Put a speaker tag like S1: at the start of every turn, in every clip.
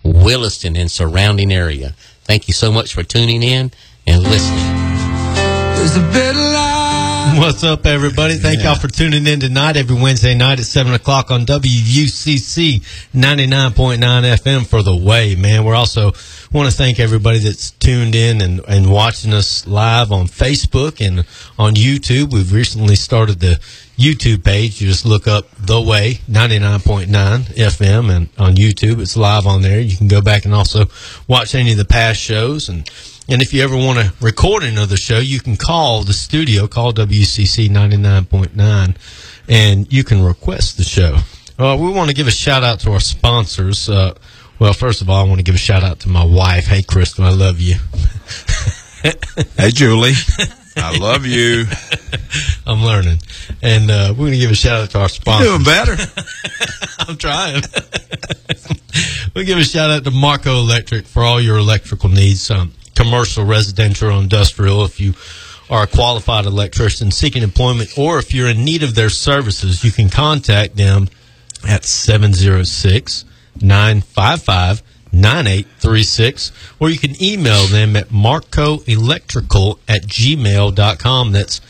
S1: Williston and surrounding area. Thank you so much for tuning in and listening.
S2: There's a better life.
S3: What's up, everybody? Thank y'all for tuning in tonight, every Wednesday night at 7 o'clock on WUCC 99.9 FM for The Way, man. We're also want to thank everybody that's tuned in and watching us live on Facebook and on YouTube. We've recently started the YouTube page. You just look up The Way 99.9 FM and on YouTube. It's live on there. You can go back and also watch any of the past shows. And if you ever want a recording of the show, you can call the studio, call WCC 99.9, and you can request the show. We want to give a shout-out to our sponsors. Well, first of all, I want to give a shout-out to my wife. Hey, Crystal, I love you.
S4: Hey, Julie. I love you.
S3: I'm learning. And we're going to give a shout-out to our sponsors.
S4: You're doing better.
S3: I'm trying. We'll give a shout-out to Marco Electric for all your electrical needs. Commercial, residential, or industrial. If you are a qualified electrician seeking employment, or if you're in need of their services, you can contact them at 706-955-9836, or you can email them at marcoelectrical@gmail.com. That's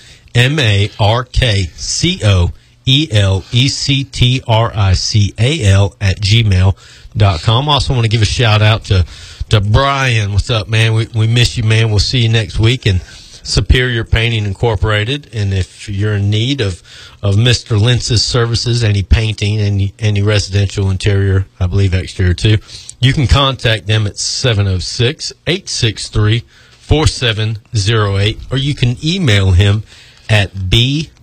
S3: marcoelectrical@gmail.com. Also want to give a shout-out to Brian. What's up, man? We miss you, man. We'll see you next week. And Superior Painting Incorporated. And if you're in need of Mr. Lentz's services, any painting, any residential interior, I believe exterior too, you can contact them at 706-863-4708, or you can email him at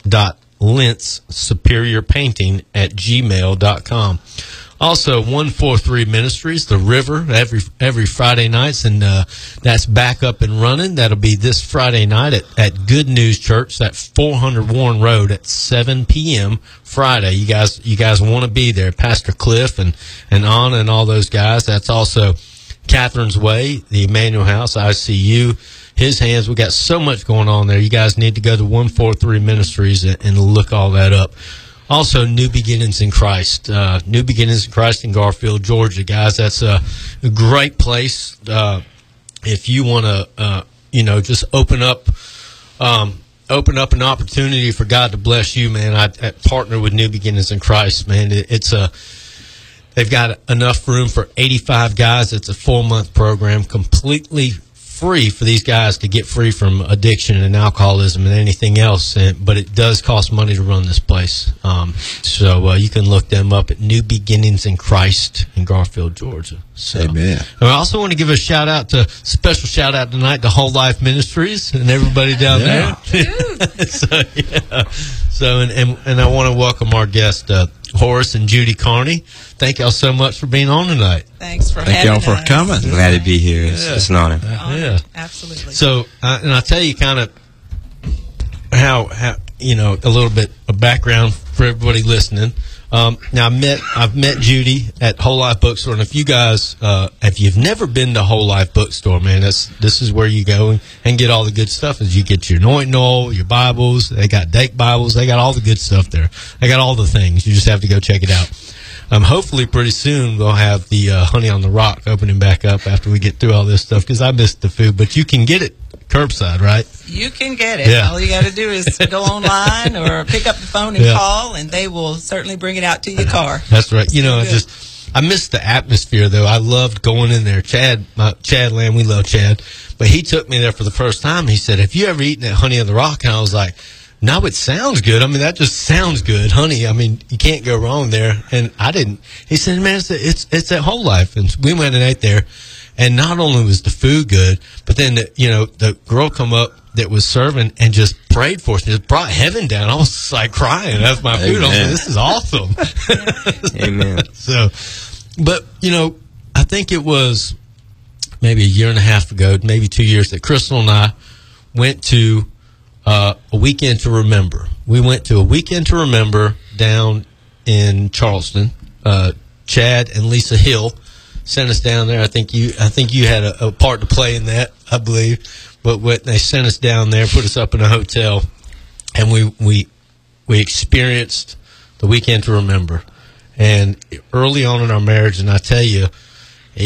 S3: b.lentzsuperiorpainting@gmail.com. Also, 143 Ministries, The River, every Friday nights, and that's back up and running. That'll be this Friday night at Good News Church, that 400 Warren Road at 7 p.m. Friday. You guys want to be there. Pastor Cliff and Anna and all those guys. That's also Catherine's Way, the Emmanuel House, ICU, His Hands. We got so much going on there. You guys need to go to 143 Ministries and look all that up. Also, New Beginnings in Christ. New Beginnings in Christ in Garfield, Georgia, guys. That's a great place. If you want to, just open up an opportunity for God to bless you, man. I partner with New Beginnings in Christ, man. They've got enough room for 85 guys. It's a 4-month program, completely free for these guys to get free from addiction and alcoholism and anything else, but it does cost money to run this place. So you can look them up at New Beginnings in Christ in Garfield, Georgia. So,
S4: amen.
S3: I also want to give a special shout out tonight to Whole Life Ministries and everybody down there. So I want to welcome our guest, Horace and Judy Carney. Thank y'all so much for being on tonight.
S5: Thanks for
S4: having us. Thank y'all for coming.
S6: Glad to be here. It's an honor.
S3: Yeah,
S5: absolutely.
S3: So, and I'll tell you kind of how a little bit of background for everybody listening. Now, I've met Judy at Whole Life Bookstore, and if you guys, if you've never been to Whole Life Bookstore, man, this is where you go and get all the good stuff. Is you get your anointing oil, your Bibles. They got Dake Bibles. They got all the good stuff there. They got all the things. You just have to go check it out. Hopefully pretty soon we'll have the Honey on the Rock opening back up after we get through all this stuff, because I missed the food. But you can get it curbside, right?
S5: You can get it.
S3: Yeah.
S5: All you got to do is go online or pick up the phone and call, and they will certainly bring it out to your car.
S3: That's right. I missed the atmosphere, though. I loved going in there. Chad Lamb, we love Chad, but he took me there for the first time. He said, "Have you ever eaten at Honey on the Rock?" And I was like, "No, it sounds good. I mean, that just sounds good. Honey, I mean, you can't go wrong there." And I didn't. He said, "Man, it's at Whole Life." And we went and ate there. And not only was the food good, but then, the girl come up that was serving and just prayed for us. Just brought heaven down. I was just like crying. That's my food. I was like, this is awesome.
S6: Amen.
S3: So, but, I think it was maybe a year and a half ago, maybe 2 years, that Crystal and I went to a Weekend to Remember. We went to a Weekend to Remember down in Charleston. Chad and Lisa Hill sent us down there. I think you had a part to play in that, I believe. But when they sent us down there, put us up in a hotel, and we experienced the Weekend to Remember. And early on in our marriage, and I tell you,